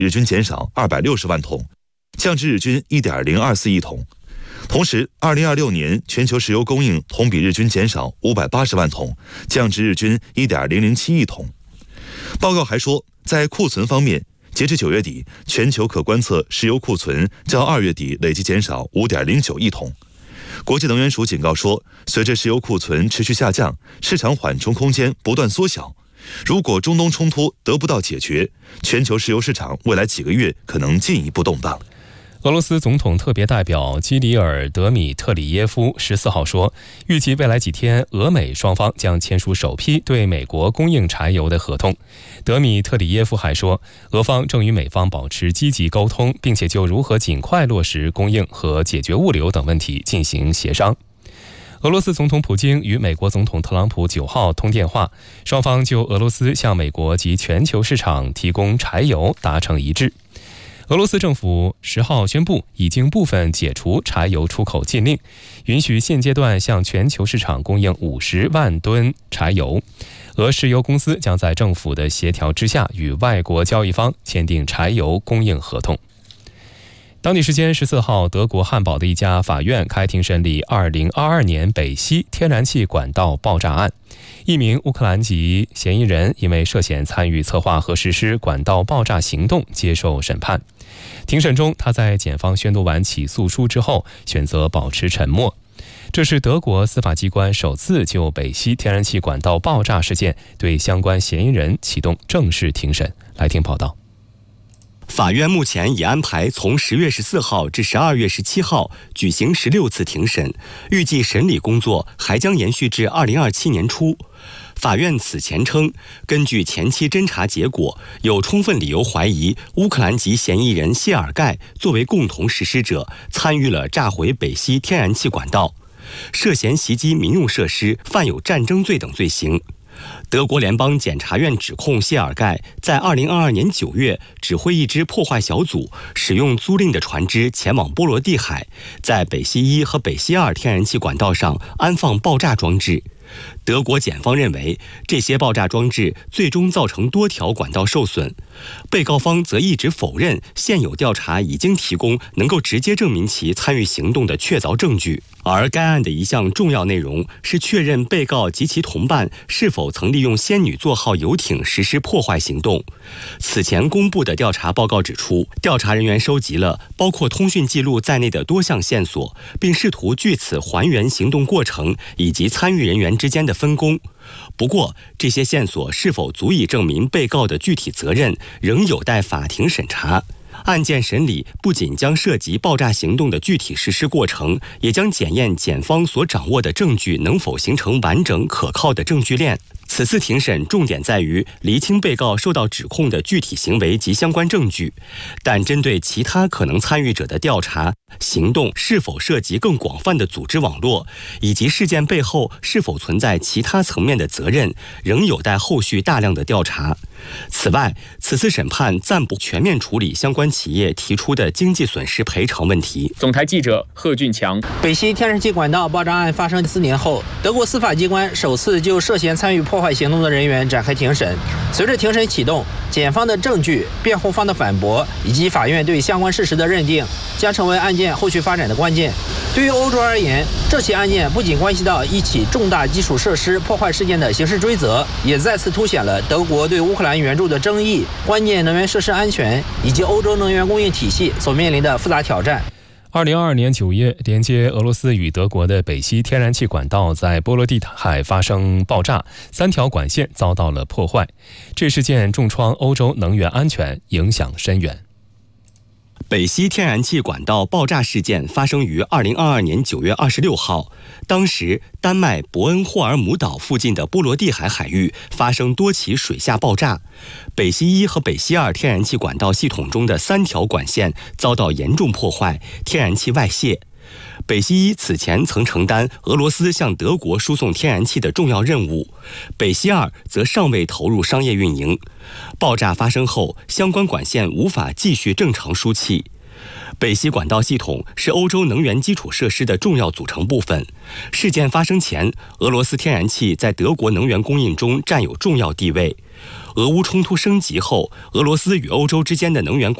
日均减少260万桶，降至日均 1.024 亿桶。同时，2026年全球石油供应同比日均减少580万桶，降至日均 1.007 亿桶。报告还说，在库存方面，截至9月底，全球可观测石油库存较2月底累计减少 5.09 亿桶。国际能源署警告说，随着石油库存持续下降，市场缓冲空间不断缩小。如果中东冲突得不到解决，全球石油市场未来几个月可能进一步动荡。 俄罗斯总统特别代表基里尔·德米特里耶夫14号说，预计未来几天俄美双方将签署首批对美国供应柴油的合同。德米特里耶夫还说，俄方正与美方保持积极沟通，并且就如何尽快落实供应和解决物流等问题进行协商。俄罗斯总统普京与美国总统特朗普9号通电话，双方就俄罗斯向美国及全球市场提供柴油达成一致。俄罗斯政府10号宣布，已经部分解除柴油出口禁令，允许现阶段向全球市场供应50万吨柴油。俄石油公司将在政府的协调之下，与外国交易方签订柴油供应合同。当地时间14号，德国汉堡的一家法院开庭审理2022年北溪天然气管道爆炸案。一名乌克兰籍嫌疑人因为涉嫌参与策划和实施管道爆炸行动接受审判。庭审中，他在检方宣读完起诉书之后，选择保持沉默。这是德国司法机关首次就北溪天然气管道爆炸事件对相关嫌疑人启动正式庭审。来听报道。 法院目前已安排从10月14号至12月17号举行16次庭审，预计审理工作还将延续至2027年初。法院此前称，根据前期侦查结果，有充分理由怀疑乌克兰籍嫌疑人谢尔盖作为共同实施者，参与了炸毁北溪天然气管道，涉嫌袭击民用设施，犯有战争罪等罪行。德国联邦检察院指控谢尔盖在2022年9月指挥一支破坏小组，使用租赁的船只前往波罗的海，在北溪1和北溪2天然气管道上安放爆炸装置。德国检方认为，这些爆炸装置最终造成多条管道受损。被告方则一直否认现有调查已经提供能够直接证明其参与行动的确凿证据。而该案的一项重要内容是确认被告及其同伴是否曾利用仙女座号游艇实施破坏行动。此前公布的调查报告指出，调查人员收集了包括通讯记录在内的多项线索，并试图据此还原行动过程以及参与人员之间的分工。不过，这些线索是否足以证明被告的具体责任，仍有待法庭审查。案件审理不仅将涉及爆炸行动的具体实施过程，也将检验检方所掌握的证据能否形成完整可靠的证据链。此次庭审重点在于厘清被告受到指控的具体行为及相关证据，但针对其他可能参与者的调查行动是否涉及更广泛的组织网络，以及事件背后是否存在其他层面的责任，仍有待后续大量的调查。此外，此次审判暂不全面处理相关企业提出的经济损失赔偿问题。 总台记者贺俊强。 北溪天然气管道爆炸案发生4年后，德国司法机关首次就涉嫌参与破坏行动的人员展开庭审。随着庭审启动，检方的证据、辩护方的反驳以及法院对相关事实的认定，将成为案件后续发展的关键。对于欧洲而言，这起案件不仅关系到一起重大基础设施破坏事件的刑事追责，也再次凸显了德国对乌克兰援助的争议、关键能源设施安全以及欧洲能源供应体系所面临的复杂挑战。 2022年9月，连接俄罗斯与德国的北溪天然气管道在波罗的海发生爆炸，3条管线遭到了破坏。这事件重创欧洲能源安全，影响深远。 北溪天然气管道爆炸事件发生于2022年9月26号，当时丹麦伯恩霍尔姆岛附近的波罗的海海域发生多起水下爆炸，北溪1和北溪2天然气管道系统中的3条管线遭到严重破坏，天然气外泄。北溪1此前曾承担俄罗斯向德国输送天然气的重要任务，北溪2则尚未投入商业运营。爆炸发生后，相关管线无法继续正常输气。北溪管道系统是欧洲能源基础设施的重要组成部分。事件发生前，俄罗斯天然气在德国能源供应中占有重要地位。 俄乌冲突升级后，俄罗斯与欧洲之间的能源